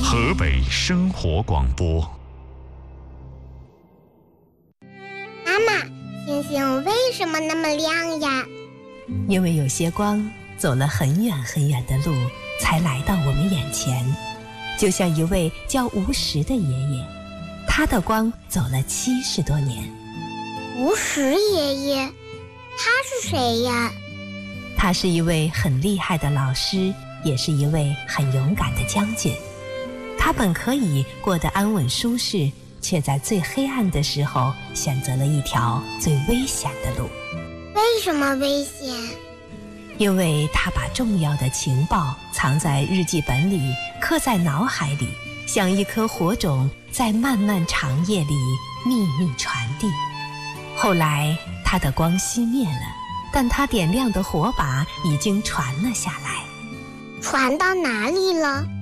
河北生活广播。 妈妈，星星为什么那么亮呀？ 因为有些光走了很远很远的路，才来到我们眼前。就像一位叫吴石的爷爷，他的光走了70多年。 吴石爷爷，他是谁呀？ 他是一位很厉害的老师，也是一位很勇敢的将军。他本可以过得安稳舒适，却在最黑暗的时候选择了一条最危险的路。 为什么危险？ 因为他把重要的情报藏在日记本里，刻在脑海里，像一颗火种，在漫漫长夜里秘密传递。后来他的光熄灭了，但他点亮的火把已经传了下来。 传到哪里了？